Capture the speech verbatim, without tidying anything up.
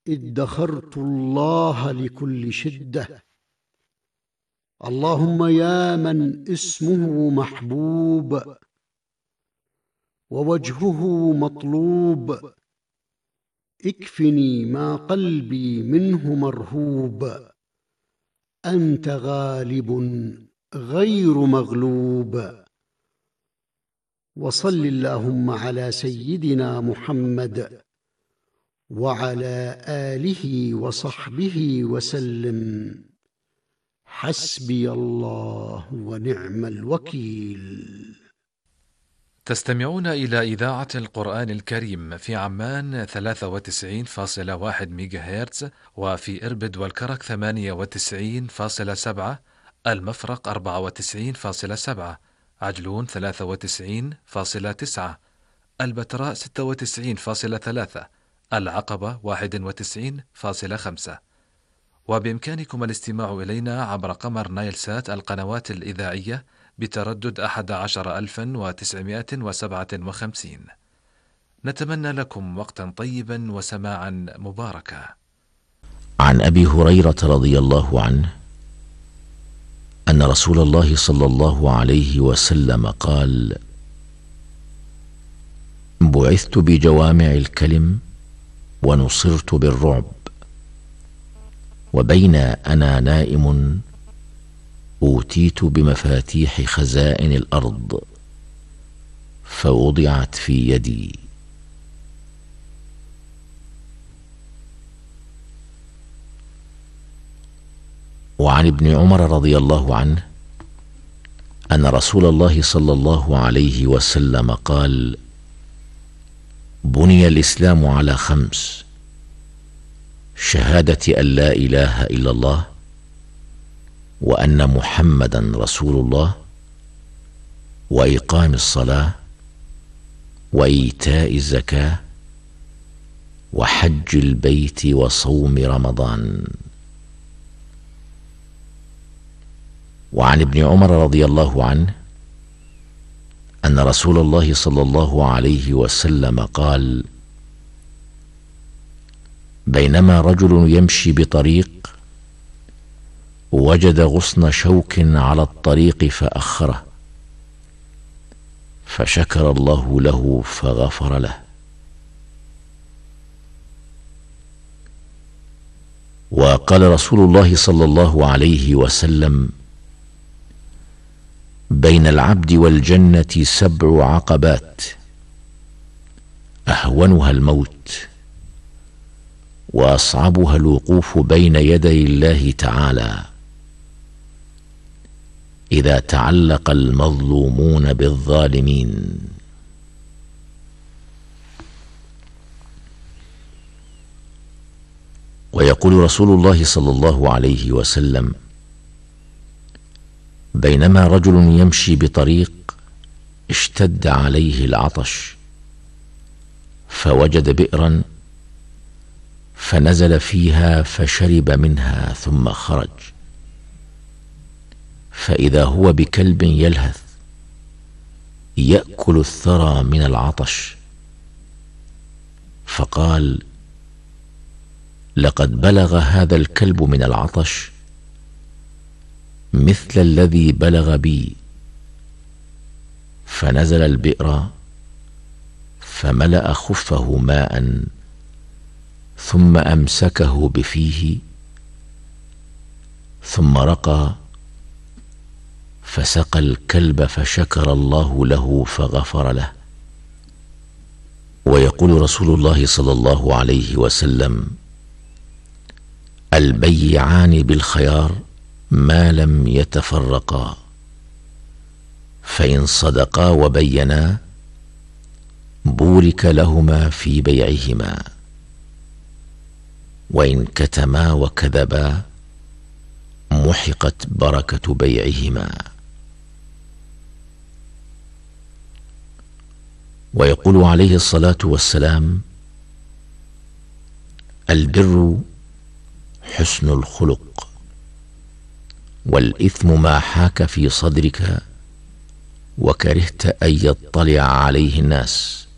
ادخرت الله لكل شدة. اللهم يا من اسمه محبوب ووجهه مطلوب، اكفني ما قلبي منه مرهوب. أنت غالب غير مغلوب. وصل اللهم على سيدنا محمد وعلى آله وصحبه وسلم. حسبي الله ونعم الوكيل. تستمعون إلى إذاعة القرآن الكريم في عمان ثلاثة وتسعين فاصلة واحد ميجاهرتز، وفي إربد والكرك ثمانية وتسعين فاصلة سبعة، المفرق أربعة وتسعين فاصلة سبعة، عجلون ثلاثة وتسعين فاصلة تسعة، البتراء ستة وتسعين فاصلة ثلاثة، العقبة واحد وتسعين فاصلة خمسة. وبإمكانكم الاستماع إلينا عبر قمر نايل سات القنوات الإذاعية بتردد أحد عشر ألفا وتسعمائة وسبعة وخمسين. نتمنى لكم وقتا طيبا وسماعا مباركا. عن أبي هريرة رضي الله عنه أن رسول الله صلى الله عليه وسلم قال: بعثت بجوامع الكلم ونصرت بالرعب، وبين أنا نائم أوتيت بمفاتيح خزائن الأرض فوضعت في يدي. وعن ابن عمر رضي الله عنه أن رسول الله صلى الله عليه وسلم قال: بني الإسلام على خمس: شهادة أن لا إله إلا الله، وأن محمدا رسول الله، وإقام الصلاة، وإيتاء الزكاة، وحج البيت، وصوم رمضان. وعن ابن عمر رضي الله عنه أن رسول الله صلى الله عليه وسلم قال: بينما رجل يمشي بطريق وجد غصن شوك على الطريق فأخره، فشكر الله له فغفر له. وقال رسول الله صلى الله عليه وسلم: بين العبد والجنة سبع عقبات، أهونها الموت، وأصعبها الوقوف بين يدي الله تعالى إذا تعلق المظلومون بالظالمين. ويقول رسول الله صلى الله عليه وسلم: بينما رجل يمشي بطريق اشتد عليه العطش، فوجد بئرا فنزل فيها فشرب منها ثم خرج، فإذا هو بكلب يلهث يأكل الثرى من العطش، فقال: لقد بلغ هذا الكلب من العطش مثل الذي بلغ بي. فنزل البئر فملأ خفه ماء ثم أمسكه بفيه، ثم رقى فسقى الكلب فشكر الله له فغفر له. ويقول رسول الله صلى الله عليه وسلم: البيعان بالخيار ما لم يتفرقا، فإن صدقا وبينا بورك لهما في بيعهما، وإن كتما وكذبا محقت بركة بيعهما. ويقول عليه الصلاة والسلام: البر حسن الخلق، والإثم ما حاك في صدرك وكرهت أن يطلع عليه الناس.